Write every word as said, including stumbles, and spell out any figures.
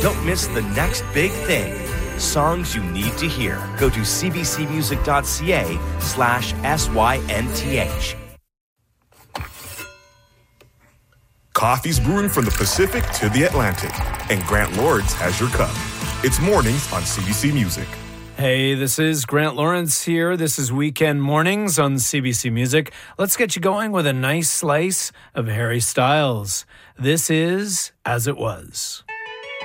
Don't miss the next big thing. Songs you need to hear. Go to cbcmusic.ca slash S-Y-N-T-H. Coffee's brewing from the Pacific to the Atlantic, and Grant Lawrence has your cup. It's mornings on C B C Music. Hey, this is Grant Lawrence here. This is Weekend Mornings on C B C Music. Let's get you going with a nice slice of Harry Styles. This is As It Was.